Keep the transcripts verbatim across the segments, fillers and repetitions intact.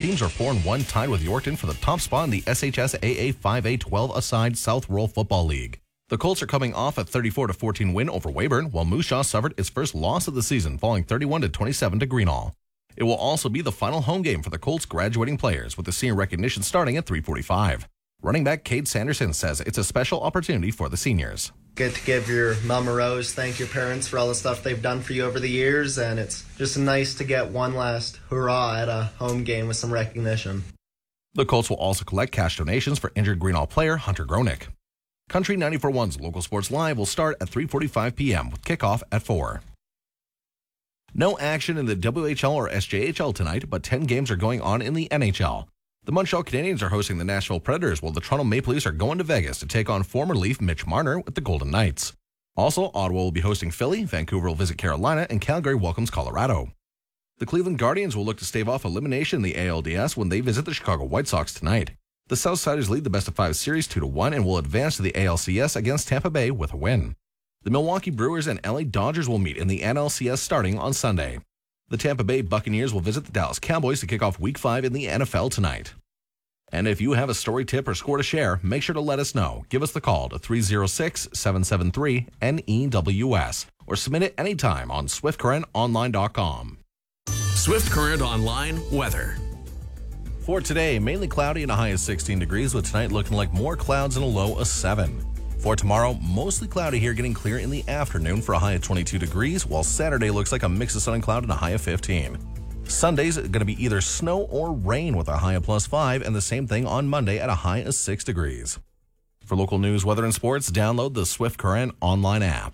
teams are four and one, tied with Yorkton for the top spot in the S H S A A five A twelve-a-side South Rural Football League. The Colts are coming off a thirty-four to fourteen win over Weyburn, while Moose Jaw suffered its first loss of the season, falling thirty-one to twenty-seven to Greenall. It will also be the final home game for the Colts graduating players, with the senior recognition starting at three forty-five. Running back Cade Sanderson says it's a special opportunity for the seniors. Get to give your mom a rose, thank your parents for all the stuff they've done for you over the years, and it's just nice to get one last hurrah at a home game with some recognition. The Colts will also collect cash donations for injured Greenall player Hunter Gronick. Country ninety-four point one's Local Sports Live will start at three forty-five p.m. with kickoff at four. No action in the W H L or S J H L tonight, but ten games are going on in the N H L. The Montreal Canadiens are hosting the Nashville Predators, while the Toronto Maple Leafs are going to Vegas to take on former Leaf Mitch Marner with the Golden Knights. Also, Ottawa will be hosting Philly, Vancouver will visit Carolina, and Calgary welcomes Colorado. The Cleveland Guardians will look to stave off elimination in the A L D S when they visit the Chicago White Sox tonight. The Southsiders lead the best-of-five series two to one and will advance to the A L C S against Tampa Bay with a win. The Milwaukee Brewers and L A Dodgers will meet in the N L C S starting on Sunday. The Tampa Bay Buccaneers will visit the Dallas Cowboys to kick off Week five in the N F L tonight. And if you have a story tip or score to share, make sure to let us know. Give us the call to three oh six, seven seven three, N E W S or submit it anytime on swift current online dot com. Swift Current Online weather. For today, mainly cloudy and a high of sixteen degrees, with tonight looking like more clouds and a low of seven. For tomorrow, mostly cloudy here, getting clear in the afternoon for a high of twenty-two degrees, while Saturday looks like a mix of sun and cloud and a high of fifteen. Sunday's going to be either snow or rain with a high of plus five, and the same thing on Monday at a high of six degrees. For local news, weather, and sports, download the Swift Current online app.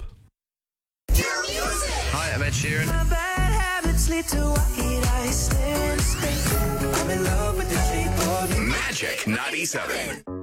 Hi, I'm Ed Sheeran. Magic ninety-seven.